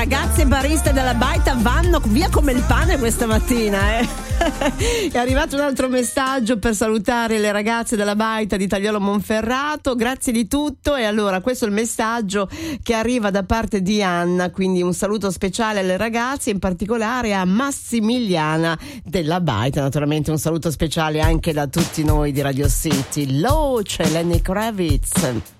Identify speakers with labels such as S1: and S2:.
S1: ragazze bariste della Baita vanno via come il pane questa mattina, È arrivato un altro messaggio per salutare le ragazze della Baita di Tagliolo Monferrato, grazie di tutto. E allora questo è il messaggio che arriva da parte di Anna, quindi un saluto speciale alle ragazze, in particolare a Massimiliana della Baita, naturalmente un saluto speciale anche da tutti noi di Radio City. C'è Lenny Kravitz.